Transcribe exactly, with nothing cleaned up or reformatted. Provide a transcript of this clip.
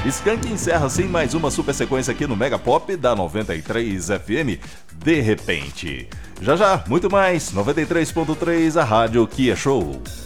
Skank encerra assim mais uma super sequência aqui no Mega Pop da noventa e três F M, De Repente. Já já, muito mais, noventa e três ponto três, a rádio que é show.